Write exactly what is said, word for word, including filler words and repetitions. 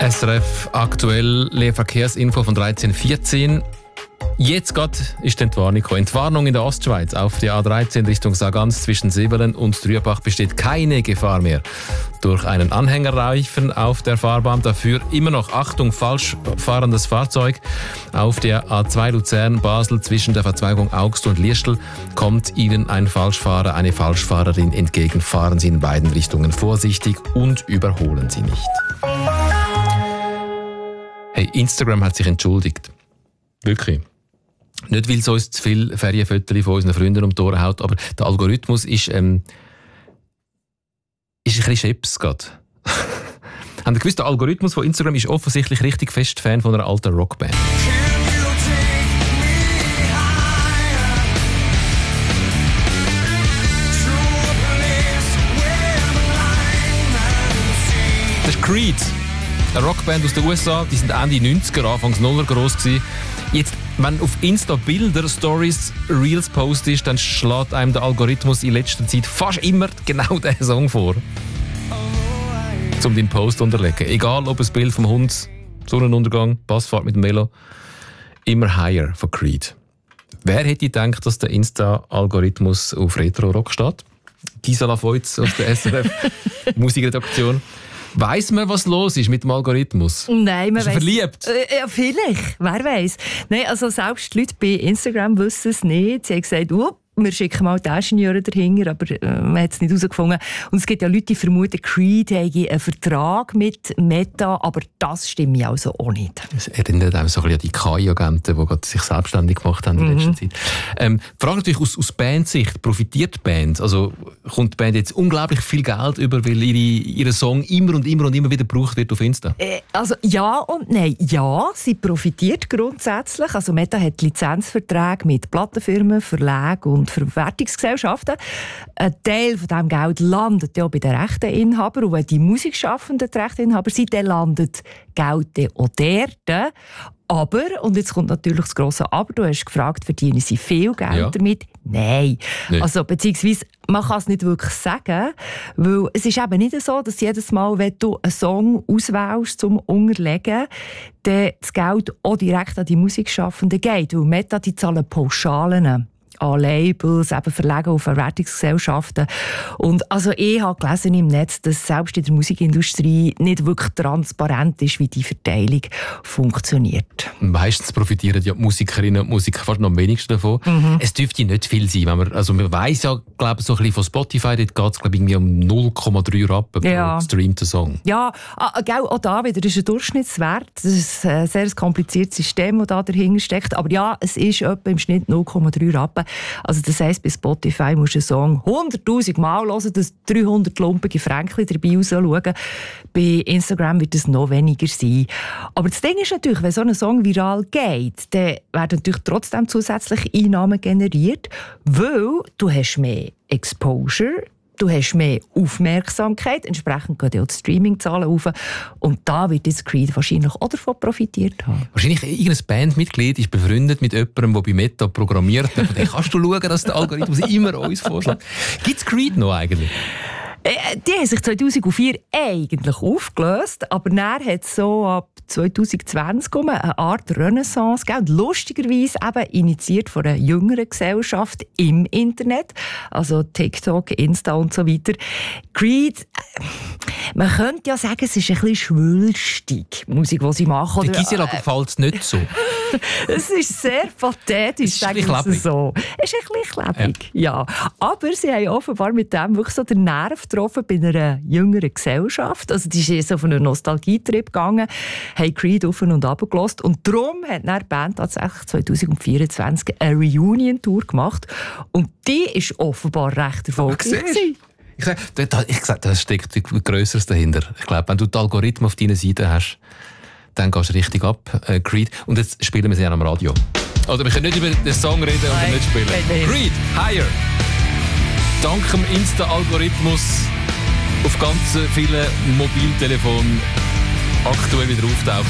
S R F aktuell Leerverkehrsinfo von dreizehn Uhr vierzehn. Jetzt gerade ist die Entwarnung gekommen. Entwarnung in der Ostschweiz. Auf der A dreizehn Richtung Sargans zwischen Sivelen und Trübach besteht keine Gefahr mehr. Durch einen Anhängerreifen auf der Fahrbahn. Dafür immer noch, Achtung, falsch fahrendes Fahrzeug. Auf der A zwei Luzern-Basel zwischen der Verzweigung Augst und Liestel kommt Ihnen ein Falschfahrer, eine Falschfahrerin entgegen. Fahren Sie in beiden Richtungen vorsichtig und überholen Sie nicht. Hey, Instagram hat sich entschuldigt. Wirklich. Nicht, weil es uns zu viele Ferienfotos von unseren Freunden um die Ohren haut, aber der Algorithmus ist, ähm, ist ein bisschen scheps gerade. Haben Sie gewusst, der Algorithmus von Instagram ist offensichtlich richtig fest Fan von einer alten Rockband. Das ist Creed. Eine Rockband aus den U S A, die sind Ende neunziger, Anfangs Nuller gross gewesen. Jetzt, wenn auf Insta Bilder, Stories, Reels postest, dann schlägt einem der Algorithmus in letzter Zeit fast immer genau diesen Song vor. Um deinen Post zu unterlegen. Egal, ob ein Bild vom Hund, Sonnenuntergang, Passfahrt mit dem Melo. Immer Higher von Creed. Wer hätte gedacht, dass der Insta-Algorithmus auf Retro-Rock steht? Gisela Feutz aus der S R F Musikredaktion. Weiss man, was los ist mit dem Algorithmus? Nein, man Bist du weiss. verliebt? Äh, ja, vielleicht. Wer weiß. Nein, also selbst die Leute bei Instagram wissen es nicht. Sie haben gesagt, oh, wir schicken mal die Ingenieure dahinter, aber äh, man hat es nicht herausgefunden. Und es gibt ja Leute, die vermuten, Creed hätte einen Vertrag mit Meta, aber das stimmt mir also auch nicht. Das erinnert auch so ein bisschen an die K I-Agenten, die gerade sich selbstständig gemacht haben in Mhm. letzter Zeit. Ähm, die Frage natürlich aus, aus Bandsicht, profitiert die Band? Also kommt die Band jetzt unglaublich viel Geld über, weil ihre, ihre Song immer und immer und immer wieder gebraucht wird auf Insta? Äh, also ja und nein. Ja, sie profitiert grundsätzlich. Also Meta hat Lizenzverträge mit Plattenfirmen, Verlagen und Verwertungsgesellschaften. Ein Teil von diesem Geld landet ja bei den Rechteinhabern. Und wenn die Musikschaffenden die Rechteinhaber sind, dann landet Geld dann auch dort. Aber, und jetzt kommt natürlich das grosse Aber, du hast gefragt, verdienen sie viel Geld Ja. damit? Nein. Nicht. Also, beziehungsweise, man kann es nicht wirklich sagen, weil es ist eben nicht so, dass jedes Mal, wenn du einen Song auswählst zum Unterlegen, dann das Geld auch direkt an die Musikschaffenden geht. Weil Meta, die zahlen Pauschalen an Labels, eben Verlage und Verwertungsgesellschaften. Und also ich habe gelesen im Netz, dass selbst in der Musikindustrie nicht wirklich transparent ist, wie die Verteilung funktioniert. Meistens profitieren ja die Musikerinnen und Musiker fast noch am wenigsten davon. Mhm. Es dürfte nicht viel sein. Wenn man, also man weiss ja, glaube ich, so ein bisschen von Spotify, dort geht es glaube ich, irgendwie um null Komma drei Rappen Ja. pro gestreamten Song. Ja, ah, gell, auch da wieder, das ist ein Durchschnittswert. Das ist ein sehr kompliziertes System, das da dahinter steckt. Aber ja, es ist etwa im Schnitt null Komma drei Rappen. Also das heisst, bei Spotify musst du einen Song hunderttausend Mal hören, dass dreihundert lumpige Fränkchen dabei rausschauen. Bei Instagram wird es noch weniger sein. Aber das Ding ist natürlich, wenn so ein Song viral geht, dann werden natürlich trotzdem zusätzliche Einnahmen generiert, weil du hast mehr Exposure, du hast mehr Aufmerksamkeit, entsprechend gehen auch die Streaming-Zahlen rauf. Und da wird jetzt Creed wahrscheinlich auch davon profitiert haben. Wahrscheinlich irgendein Bandmitglied ist befreundet mit jemandem, der bei Meta programmiert. Dann kannst du schauen, dass der Algorithmus immer uns vorschlägt. Gibt es Creed noch eigentlich? Äh, Die haben sich zweitausendvier eigentlich aufgelöst, aber dann hat es so ab zwanzig zwanzig eine Art Renaissance gegeben. Lustigerweise eben initiiert von einer jüngeren Gesellschaft im Internet, also TikTok, Insta und so weiter. Creed, äh, man könnte ja sagen, es ist ein bisschen schwülstig, Musik, die sie machen. Der Gisela gefällt es nicht so. Es ist sehr pathetisch, Es ist ein sagen bisschen wir es so. Es ist ein bisschen klebrig, ja. Aber sie haben offenbar mit dem wirklich so den Nerv getroffen bei einer jüngeren Gesellschaft. Also die ist jetzt auf einen Nostalgietrip gegangen, haben Creed auf und ab gehört. Und darum hat dann die Band tatsächlich zwanzig vierundzwanzig eine Reunion-Tour gemacht. Und die ist offenbar recht erfolgreich. Ich sage, da, da, ich sag, da steckt Grösseres dahinter. Ich glaube, wenn du die Algorithmen auf deiner Seite hast, dann gehst du richtig ab, äh, Creed. Und jetzt spielen wir sie auch am Radio. Oder wir können nicht über den Song reden und Nein, nicht spielen. nein, nein. Creed, Higher. Dank dem Insta-Algorithmus auf ganz vielen Mobiltelefonen aktuell wieder auftaucht.